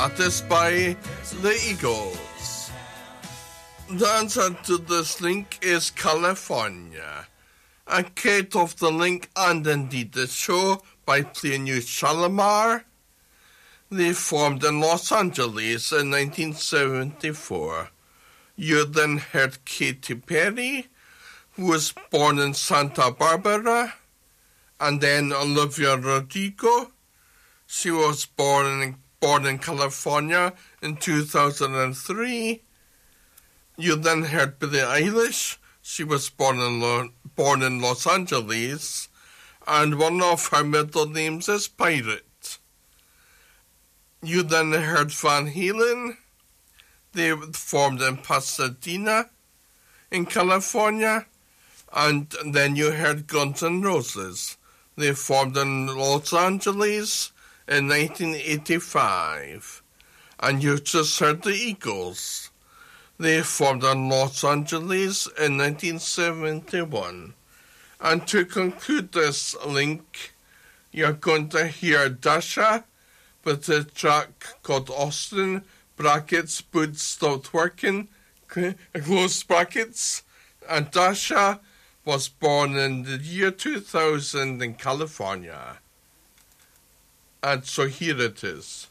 artist by the Eagles. The answer to this link is California. And Kate of the link and indeed the show by playing you Shalimar. They formed in Los Angeles in 1974. You then heard Katy Perry, who was born in Santa Barbara, and then Olivia Rodrigo. She was born in California in 2003. You then heard Billie Eilish. She was born in Los Angeles, and one of her middle names is Pirate. You then heard Van Halen. They formed in Pasadena, in California, and then you heard Guns N' Roses. They formed in Los Angeles in 1985. And you just heard the Eagles. They formed in Los Angeles in 1971. And to conclude this link, you're going to hear Dasha with a track called Austin, brackets, boots stopped working, close brackets. And Dasha was born in the year 2000 in California. And so here it is.